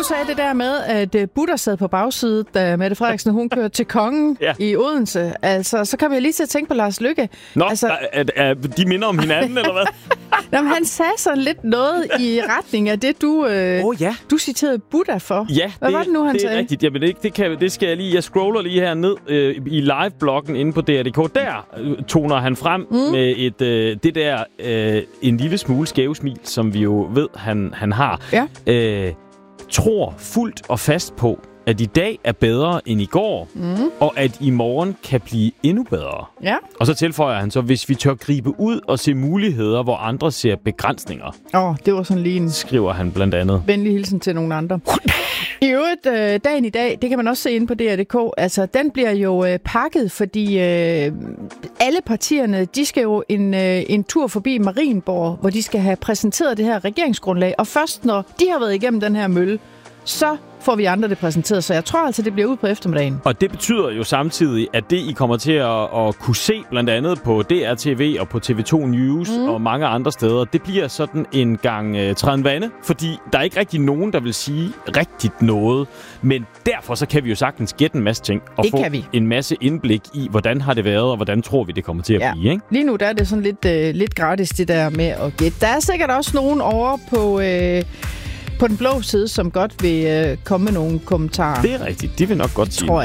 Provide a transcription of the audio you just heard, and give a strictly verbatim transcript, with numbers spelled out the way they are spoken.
du sagde det der med, at uh, Buddha sad på bagsiden, da Mette Frederiksen hun kørte til kongen ja. i Odense. Altså, så kan vi lige til at tænke på Lars Løkke. Nå, altså, er, er, de minder om hinanden, eller hvad? Jamen, han sagde sådan lidt noget i retning af det, du, øh, oh, ja. du citerede Buddha for. Ja, hvad det, var det nu, han det sagde? er rigtigt. Jamen, det, det, kan, det skal jeg lige... Jeg scroller lige her ned øh, i live-bloggen inde på D R punktum d k. Der øh, toner han frem mm. med et, øh, det der øh, en lille smule skæve smil, som vi jo ved, han, han har. Ja. Øh, tror fuldt og fast på, at i dag er bedre end i går, mm. og at i morgen kan blive endnu bedre. Ja. Og så tilføjer han så, hvis vi tør gribe ud og se muligheder, hvor andre ser begrænsninger. Åh, oh, det var sådan lige en... Skriver han blandt andet. Venlig hilsen til nogle andre. I øvrigt, øh, dagen i dag, det kan man også se inde på D R punktum d k, altså den bliver jo øh, pakket, fordi øh, alle partierne, de skal jo en, øh, en tur forbi Marienborg, hvor de skal have præsenteret det her regeringsgrundlag, og først når de har været igennem den her mølle, så får vi andre det præsenteret, så jeg tror altså, det bliver ud på eftermiddagen. Og det betyder jo samtidig, at det, I kommer til at, at kunne se, blandt andet på D R T V og på T V to News mm. og mange andre steder, det bliver sådan en gang uh, træden vande, fordi der er ikke rigtig nogen, der vil sige rigtigt noget. Men derfor så kan vi jo sagtens gætte en masse ting og det få en masse indblik i, hvordan har det været, og hvordan tror vi, det kommer til at ja. blive. Ikke? Lige nu der er det sådan lidt, uh, lidt gratis, det der med at gætte. Der er sikkert også nogen over på... Uh, på den blå side, som godt vil øh, komme med nogle kommentarer. Det er rigtigt. De vil nok godt sige.